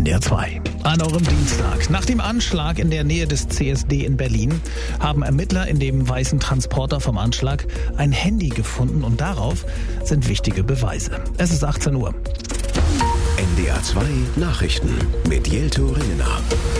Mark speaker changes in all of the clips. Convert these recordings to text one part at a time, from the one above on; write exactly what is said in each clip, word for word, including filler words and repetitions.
Speaker 1: N D R zwei. An eurem Dienstag. Nach dem Anschlag in der Nähe des C S D in Berlin haben Ermittler in dem weißen Transporter vom Anschlag ein Handy gefunden und darauf sind wichtige Beweise. Es ist achtzehn Uhr.
Speaker 2: N D R zwei Nachrichten mit Jelto Ringener.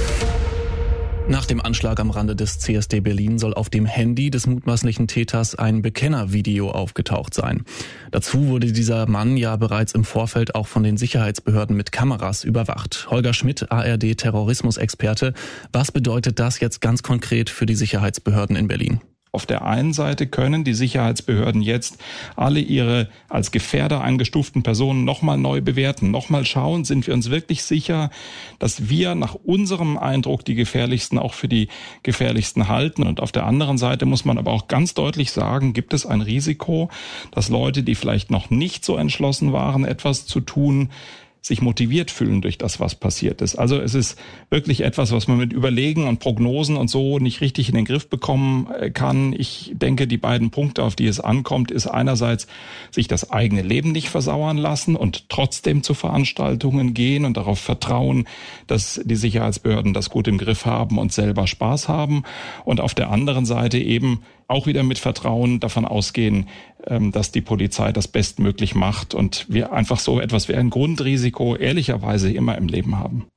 Speaker 3: Nach dem Anschlag am Rande des C S D Berlin soll auf dem Handy des mutmaßlichen Täters ein Bekennervideo aufgetaucht sein. Dazu wurde dieser Mann ja bereits im Vorfeld auch von den Sicherheitsbehörden mit Kameras überwacht. Holger Schmidt, A R D-Terrorismusexperte. Was bedeutet das jetzt ganz konkret für die Sicherheitsbehörden in Berlin?
Speaker 4: Auf der einen Seite können die Sicherheitsbehörden jetzt alle ihre als Gefährder eingestuften Personen nochmal neu bewerten, nochmal schauen, sind wir uns wirklich sicher, dass wir nach unserem Eindruck die Gefährlichsten auch für die Gefährlichsten halten. Und auf der anderen Seite muss man aber auch ganz deutlich sagen, gibt es ein Risiko, dass Leute, die vielleicht noch nicht so entschlossen waren, etwas zu tun, sich motiviert fühlen durch das, was passiert ist. Also es ist wirklich etwas, was man mit Überlegen und Prognosen und so nicht richtig in den Griff bekommen kann. Ich denke, die beiden Punkte, auf die es ankommt, ist einerseits sich das eigene Leben nicht versauern lassen und trotzdem zu Veranstaltungen gehen und darauf vertrauen, dass die Sicherheitsbehörden das gut im Griff haben und selber Spaß haben. Und auf der anderen Seite eben auch wieder mit Vertrauen davon ausgehen, dass die Polizei das bestmöglich macht und wir einfach so etwas wie ein Grundrisiko ehrlicherweise immer im Leben haben.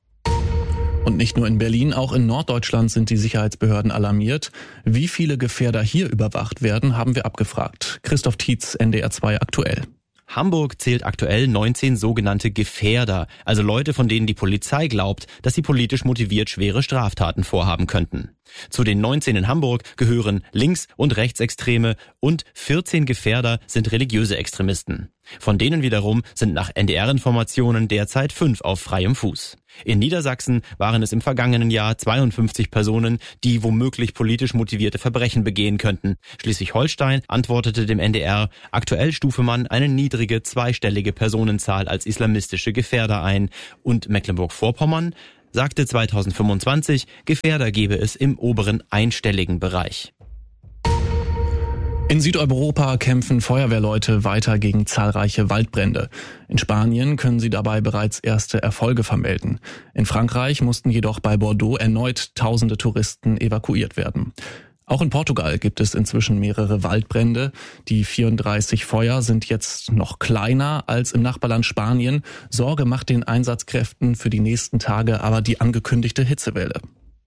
Speaker 3: Und nicht nur in Berlin, auch in Norddeutschland sind die Sicherheitsbehörden alarmiert. Wie viele Gefährder hier überwacht werden, haben wir abgefragt. Christoph Tietz, N D R zwei aktuell.
Speaker 5: Hamburg zählt aktuell neunzehn sogenannte Gefährder, also Leute, von denen die Polizei glaubt, dass sie politisch motiviert schwere Straftaten vorhaben könnten. Zu den neunzehn in Hamburg gehören Links- und Rechtsextreme und vierzehn Gefährder sind religiöse Extremisten. Von denen wiederum sind nach N D R-Informationen derzeit fünf auf freiem Fuß. In Niedersachsen waren es im vergangenen Jahr zweiundfünfzig Personen, die womöglich politisch motivierte Verbrechen begehen könnten. Schleswig-Holstein antwortete dem N D R, aktuell stufe man eine niedrige zweistellige Personenzahl als islamistische Gefährder ein. Und Mecklenburg-Vorpommern sagte zweitausendfünfundzwanzig, Gefährder gebe es im oberen einstelligen Bereich.
Speaker 3: In Südeuropa kämpfen Feuerwehrleute weiter gegen zahlreiche Waldbrände. In Spanien können sie dabei bereits erste Erfolge vermelden. In Frankreich mussten jedoch bei Bordeaux erneut tausende Touristen evakuiert werden. Auch in Portugal gibt es inzwischen mehrere Waldbrände. Die vierunddreißig Feuer sind jetzt noch kleiner als im Nachbarland Spanien. Sorge macht den Einsatzkräften für die nächsten Tage aber die angekündigte Hitzewelle.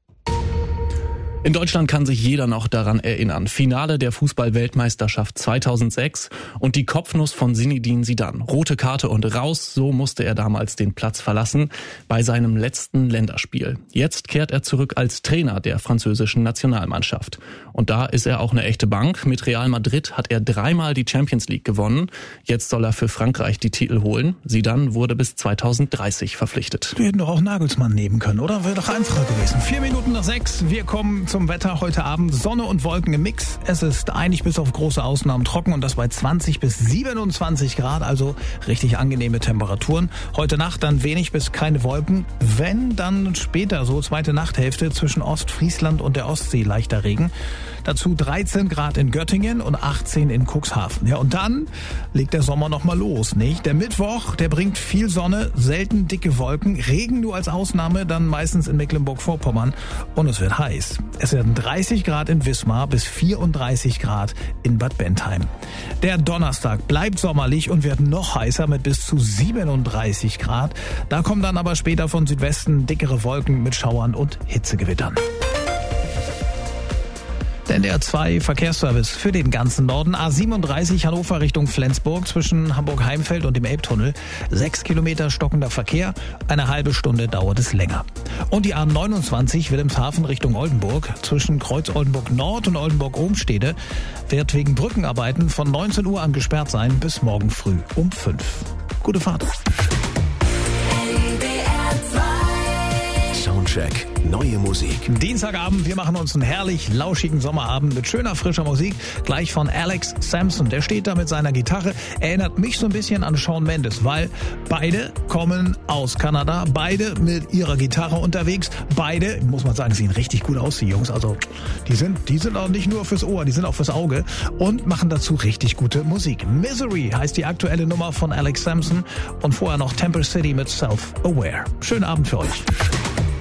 Speaker 3: In Deutschland kann sich jeder noch daran erinnern. Finale der Fußball-Weltmeisterschaft zweitausendsechs und die Kopfnuss von Zinedine Zidane. Rote Karte und raus, so musste er damals den Platz verlassen bei seinem letzten Länderspiel. Jetzt kehrt er zurück als Trainer der französischen Nationalmannschaft. Und da ist er auch eine echte Bank. Mit Real Madrid hat er dreimal die Champions League gewonnen. Jetzt soll er für Frankreich die Titel holen. Zidane wurde bis zweitausenddreißig verpflichtet.
Speaker 1: Wir hätten doch auch Nagelsmann nehmen können, oder? Wäre doch einfacher gewesen. Vier Minuten nach sechs, wir kommen zum Wetter heute Abend. Sonne und Wolken im Mix. Es ist eigentlich bis auf große Ausnahmen trocken und das bei zwanzig bis siebenundzwanzig Grad, also richtig angenehme Temperaturen. Heute Nacht dann wenig bis keine Wolken. Wenn, dann später, so zweite Nachthälfte zwischen Ostfriesland und der Ostsee leichter Regen. Dazu dreizehn Grad in Göttingen und achtzehn in Cuxhaven. Ja, und dann legt der Sommer noch mal los, nicht? Der Mittwoch, der bringt viel Sonne, selten dicke Wolken, Regen nur als Ausnahme, dann meistens in Mecklenburg-Vorpommern und es wird heiß. Es werden dreißig Grad in Wismar bis vierunddreißig Grad in Bad Bentheim. Der Donnerstag bleibt sommerlich und wird noch heißer mit bis zu siebenunddreißig Grad. Da kommen dann aber später von Südwesten dickere Wolken mit Schauern und Hitzegewittern. Der N D R zwei Verkehrsservice für den ganzen Norden. A siebenunddreißig Hannover Richtung Flensburg zwischen Hamburg-Heimfeld und dem Elbtunnel. Sechs Kilometer stockender Verkehr. Eine halbe Stunde dauert es länger. Und die A neunundzwanzig Wilhelmshaven Richtung Oldenburg zwischen Kreuz Oldenburg Nord und Oldenburg-Ohnstede wird wegen Brückenarbeiten von neunzehn Uhr an gesperrt sein bis morgen früh um fünf. Gute Fahrt.
Speaker 2: Soundcheck neue Musik.
Speaker 1: Dienstagabend, wir machen uns einen herrlich lauschigen Sommerabend mit schöner, frischer Musik. Gleich von Alex Sampson. Der steht da mit seiner Gitarre. Erinnert mich so ein bisschen an Shawn Mendes, weil beide kommen aus Kanada. Beide mit ihrer Gitarre unterwegs. Beide, muss man sagen, sehen richtig gut aus, die Jungs. Also die sind, die sind auch nicht nur fürs Ohr, die sind auch fürs Auge und machen dazu richtig gute Musik. Misery heißt die aktuelle Nummer von Alex Sampson und vorher noch Temple City mit Self-Aware. Schönen Abend für euch.